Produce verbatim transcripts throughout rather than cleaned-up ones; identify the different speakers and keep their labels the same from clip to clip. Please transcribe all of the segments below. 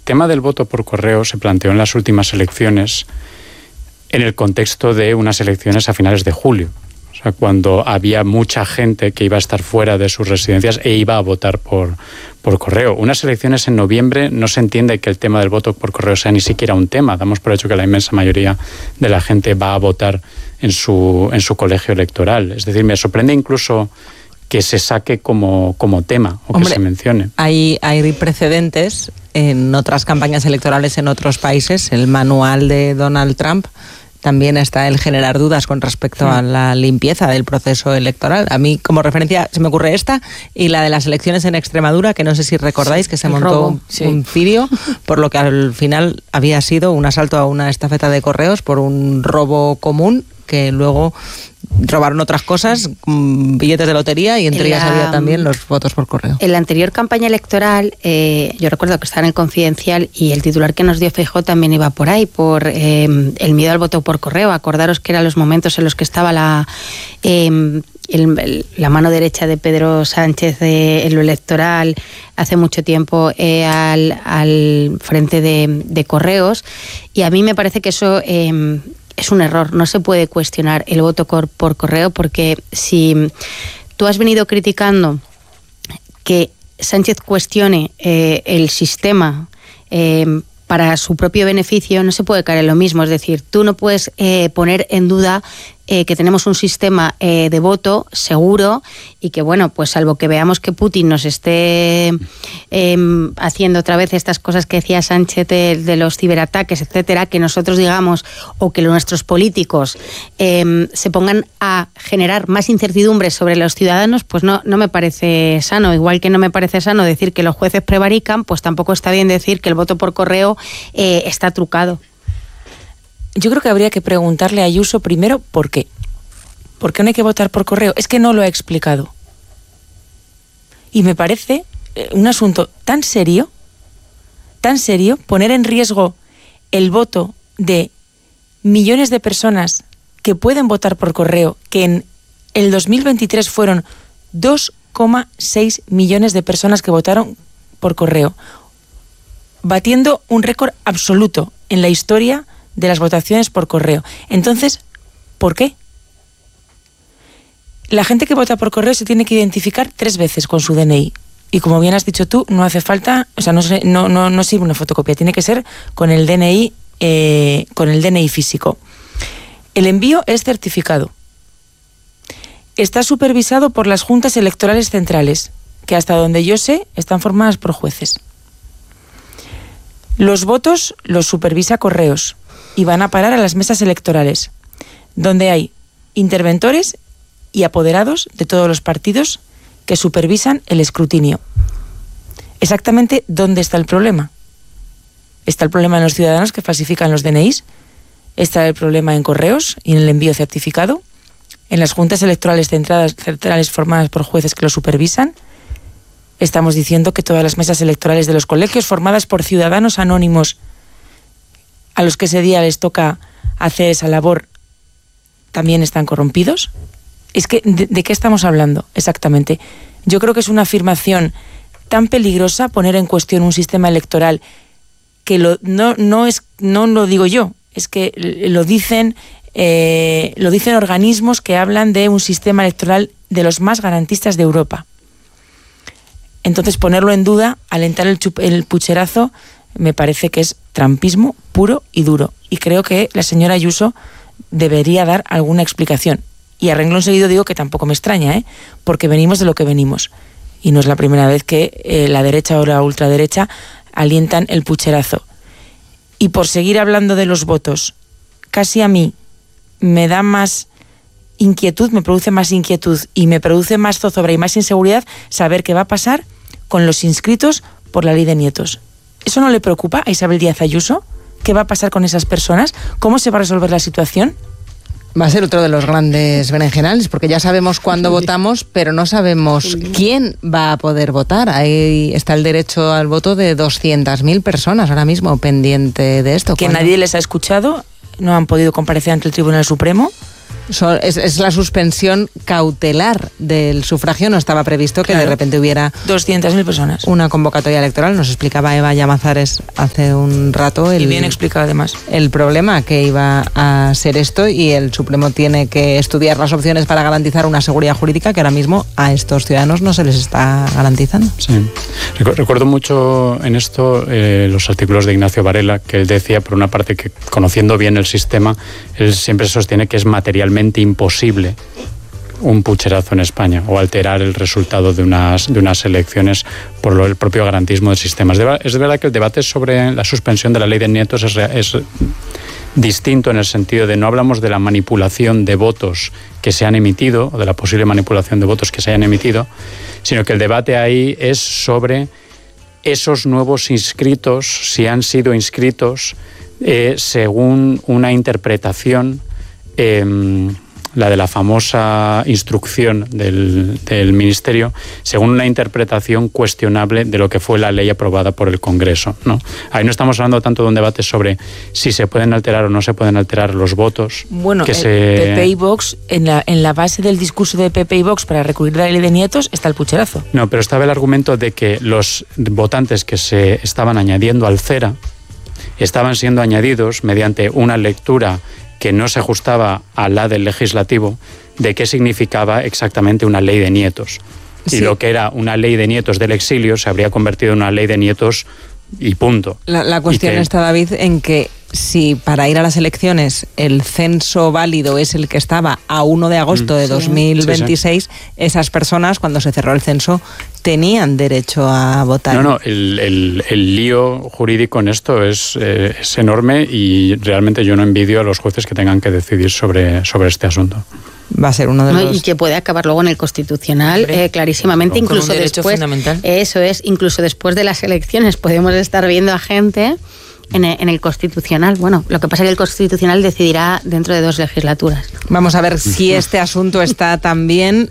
Speaker 1: tema del voto por correo se planteó en las últimas elecciones en el contexto de unas elecciones a finales de julio. O sea, cuando había mucha gente que iba a estar fuera de sus residencias e iba a votar por, por correo. Unas elecciones en noviembre no se entiende que el tema del voto por correo sea ni siquiera un tema. Damos por hecho que la inmensa mayoría de la gente va a votar en su, en su colegio electoral. Es decir, me sorprende incluso que se saque como, como tema o Hombre, que se mencione.
Speaker 2: Hay, hay precedentes en otras campañas electorales en otros países. El manual de Donald Trump también está el generar dudas con respecto a la limpieza del proceso electoral. A mí, como referencia, se me ocurre esta y la de las elecciones en Extremadura, que no sé si recordáis, que se montó
Speaker 3: robo,
Speaker 2: un,
Speaker 3: sí.
Speaker 2: un cirio, por lo que al final había sido un asalto a una estafeta de correos por un robo común, que luego robaron otras cosas, billetes de lotería, y entre ellas había también los votos por correo.
Speaker 3: En la anterior campaña electoral, eh, yo recuerdo que estaba en el Confidencial y el titular que nos dio Feijóo también iba por ahí, por eh, el miedo al voto por correo. Acordaros que eran los momentos en los que estaba la... Eh, El, el, la mano derecha de Pedro Sánchez de, en lo electoral hace mucho tiempo eh, al, al frente de, de correos, y a mí me parece que eso eh, es un error. No se puede cuestionar el voto cor, por correo, porque si tú has venido criticando que Sánchez cuestione eh, el sistema eh, para su propio beneficio, no se puede caer en lo mismo. Es decir, tú no puedes eh, poner en duda Eh, que tenemos un sistema eh, de voto seguro y que, bueno, pues salvo que veamos que Putin nos esté eh, haciendo otra vez estas cosas que decía Sánchez de, de los ciberataques, etcétera, que nosotros digamos, o que nuestros políticos eh, se pongan a generar más incertidumbre sobre los ciudadanos, pues no, no me parece sano. Igual que no me parece sano decir que los jueces prevarican, pues tampoco está bien decir que el voto por correo eh, está trucado.
Speaker 4: Yo creo que habría que preguntarle a Ayuso primero por qué. ¿Por qué no hay que votar por correo? Es que no lo ha explicado. Y me parece un asunto tan serio, tan serio, poner en riesgo el voto de millones de personas que pueden votar por correo, que en el dos mil veintitrés fueron dos coma seis millones de personas que votaron por correo, batiendo un récord absoluto en la historia de las votaciones por correo. Entonces, ¿por qué? La gente que vota por correo se tiene que identificar tres veces con su D N I. Y como bien has dicho tú, no hace falta, o sea, no, no, no, no sirve una fotocopia, tiene que ser con el D N I, eh, con el D N I físico. El envío es certificado. Está supervisado por las juntas electorales centrales, que hasta donde yo sé están formadas por jueces. Los votos los supervisa Correos y van a parar a las mesas electorales, donde hay interventores y apoderados de todos los partidos que supervisan el escrutinio. Exactamente dónde está el problema. Está el problema en los ciudadanos que falsifican los D N Is, está el problema en Correos y en el envío certificado, en las juntas electorales centrales, centrales formadas por jueces que lo supervisan. Estamos diciendo que todas las mesas electorales de los colegios formadas por ciudadanos anónimos a los que ese día les toca hacer esa labor también están corrompidos. Es que, ¿de, de qué estamos hablando exactamente? Yo creo que es una afirmación tan peligrosa poner en cuestión un sistema electoral que lo, no, no, es, no lo digo yo, es que lo dicen, eh, lo dicen organismos que hablan de un sistema electoral de los más garantistas de Europa. Entonces, ponerlo en duda, alentar el, chup, el pucherazo, me parece que es trampismo puro y duro. Y creo que la señora Ayuso debería dar alguna explicación. Y a renglón seguido digo que tampoco me extraña, ¿eh? Porque venimos de lo que venimos. Y no es la primera vez que eh, la derecha o la ultraderecha alientan el pucherazo. Y por seguir hablando de los votos, casi a mí me da más inquietud, me produce más inquietud y me produce más zozobra y más inseguridad saber qué va a pasar con los inscritos por la ley de nietos. ¿Eso no le preocupa a Isabel Díaz Ayuso? ¿Qué va a pasar con esas personas? ¿Cómo se va a resolver la situación?
Speaker 2: Va a ser otro de los grandes berenjenales, porque ya sabemos cuándo votamos, pero no sabemos quién va a poder votar. Ahí está el derecho al voto de doscientas mil personas ahora mismo pendiente de esto.
Speaker 4: Que
Speaker 2: ¿Cuándo?
Speaker 4: Nadie les ha escuchado, no han podido comparecer ante el Tribunal Supremo.
Speaker 2: Son, es, es la suspensión cautelar del sufragio. No estaba previsto que claro, de repente hubiera
Speaker 4: doscientas mil personas.
Speaker 2: Una convocatoria electoral. Nos explicaba Eva Llamazares hace un rato. El,
Speaker 4: y bien explicado además.
Speaker 2: El problema que iba a ser esto, y el Supremo tiene que estudiar las opciones para garantizar una seguridad jurídica que ahora mismo a estos ciudadanos no se les está garantizando.
Speaker 1: Sí. Recuerdo mucho en esto eh, los artículos de Ignacio Varela, que él decía, por una parte, que conociendo bien el sistema, él siempre sostiene que es materialmente imposible un pucherazo en España o alterar el resultado de unas, de unas elecciones por lo, el propio garantismo del sistema. Es, de, es verdad que el debate sobre la suspensión de la ley de nietos es, es distinto en el sentido de no hablamos de la manipulación de votos que se han emitido o de la posible manipulación de votos que se hayan emitido, sino que el debate ahí es sobre esos nuevos inscritos, si han sido inscritos eh, según una interpretación Eh, la de la famosa instrucción del, del Ministerio, según una interpretación cuestionable de lo que fue la ley aprobada por el Congreso, ¿no? Ahí no estamos hablando tanto de un debate sobre si se pueden alterar o no se pueden alterar los votos.
Speaker 4: Bueno,
Speaker 1: que
Speaker 4: el
Speaker 1: se...
Speaker 4: P P y Vox, en la, en la base del discurso de P P y Vox para recurrir a la ley de nietos está el pucherazo.
Speaker 1: No, pero estaba el argumento de que los votantes que se estaban añadiendo al CERA estaban siendo añadidos mediante una lectura que no se ajustaba a la del legislativo, de qué significaba exactamente una ley de nietos. Sí. Y lo que era una ley de nietos del exilio se habría convertido en una ley de nietos y punto.
Speaker 2: La, la cuestión que... está, David, en que si para ir a las elecciones el censo válido es el que estaba a uno de agosto de dos mil veintiséis, sí, sí. Esas personas, cuando se cerró el censo, tenían derecho a votar.
Speaker 1: No, no, el, el, el lío jurídico en esto es, eh, es enorme y realmente yo no envidio a los jueces que tengan que decidir sobre, sobre este asunto.
Speaker 2: Va a ser uno de
Speaker 3: no,
Speaker 2: los...
Speaker 3: Y que puede acabar luego en el Constitucional, eh, clarísimamente,
Speaker 4: con
Speaker 3: incluso
Speaker 4: un derecho
Speaker 3: después...
Speaker 4: fundamental.
Speaker 3: Eso es, incluso después de las elecciones podemos estar viendo a gente... En el, en el Constitucional. Bueno, lo que pasa es que el Constitucional decidirá dentro de dos legislaturas.
Speaker 2: Vamos a ver si este asunto está también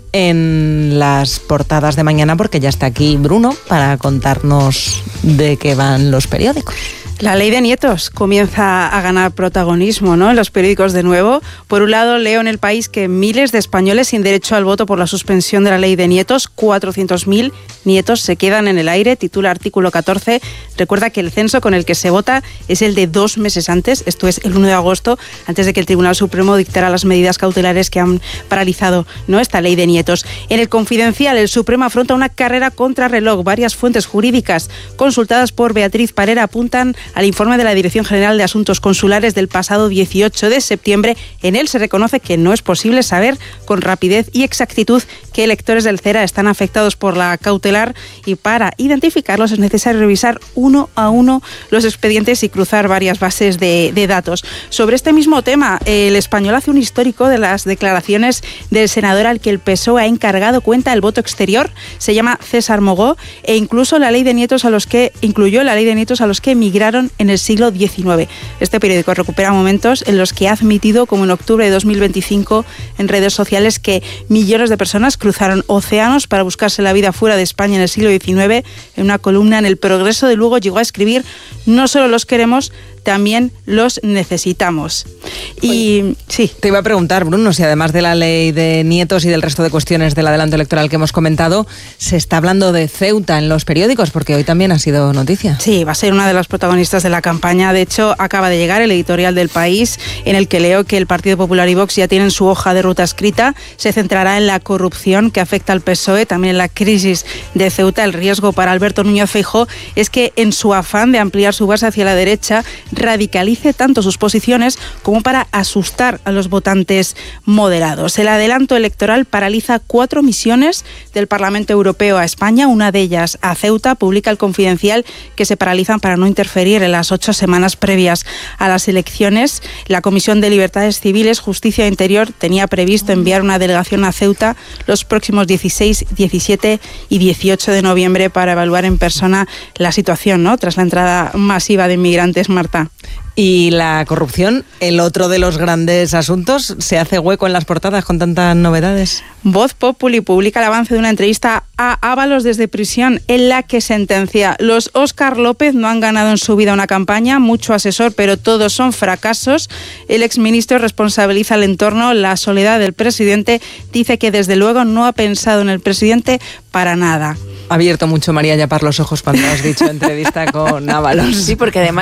Speaker 2: en las portadas de mañana, porque ya está aquí Bruno para contarnos de qué van los periódicos.
Speaker 5: La ley de nietos comienza a ganar protagonismo, ¿no?, en los periódicos de nuevo. Por un lado, leo en El País que miles de españoles sin derecho al voto por la suspensión de la ley de nietos, cuatrocientos mil nietos se quedan en el aire, titula artículo catorce. Recuerda que el censo con el que se vota es el de dos meses antes, esto es el uno de agosto, antes de que el Tribunal Supremo dictara las medidas cautelares que han paralizado, ¿no?, esta ley de nietos. En El Confidencial, el Supremo afronta una carrera contra reloj. Varias fuentes jurídicas consultadas por Beatriz Parera apuntan al informe de la Dirección General de Asuntos Consulares del pasado dieciocho de septiembre. En él se reconoce que no es posible saber con rapidez y exactitud qué electores del CERA están afectados por la cautelar, y para identificarlos es necesario revisar uno a uno los expedientes y cruzar varias bases de, de datos. Sobre este mismo tema, El Español hace un histórico de las declaraciones del senador al que el P S O E ha encargado cuenta del voto exterior. Se llama César Mogó, e incluso la ley de nietos a los que incluyó la ley de nietos a los que emigraron en el siglo diecinueve. Este periódico recupera momentos en los que ha admitido, como en octubre de dos mil veinticinco, en redes sociales, que millones de personas cruzaron océanos para buscarse la vida fuera de España en el siglo diecinueve. En una columna en El Progreso de Lugo llegó a escribir: no solo los queremos, también los necesitamos. Y Oye, sí.
Speaker 2: Te iba a preguntar, Bruno, si además de la ley de nietos y del resto de cuestiones del adelanto electoral que hemos comentado, se está hablando de Ceuta en los periódicos, porque hoy también ha sido noticia.
Speaker 5: Sí, va a ser una de las protagonistas de la campaña. De hecho, acaba de llegar el editorial del País, en el que leo que el Partido Popular y Vox ya tienen su hoja de ruta escrita. Se centrará en la corrupción que afecta al P S O E, también en la crisis de Ceuta. El riesgo para Alberto Núñez Feijóo es que, en su afán de ampliar su base hacia la derecha, radicalice tanto sus posiciones como para asustar a los votantes moderados. El adelanto electoral paraliza cuatro misiones del Parlamento Europeo a España, una de ellas a Ceuta. Publica El Confidencial que se paralizan para no interferir en las ocho semanas previas a las elecciones. La Comisión de Libertades Civiles, Justicia e Interior tenía previsto enviar una delegación a Ceuta los próximos dieciséis, diecisiete y dieciocho de noviembre para evaluar en persona la situación, ¿no?, tras la entrada masiva de inmigrantes. Marta.
Speaker 2: Y la corrupción, el otro de los grandes asuntos, se hace hueco en las portadas con tantas novedades.
Speaker 5: Voz Populi publica el avance de una entrevista a Ábalos desde prisión, en la que sentencia: los Óscar López no han ganado en su vida una campaña, mucho asesor, pero todos son fracasos. El exministro responsabiliza al entorno, la soledad del presidente, dice que desde luego no ha pensado en el presidente para nada.
Speaker 2: Ha abierto mucho María Yapar los ojos cuando has dicho entrevista con Ábalos.
Speaker 4: Sí, porque además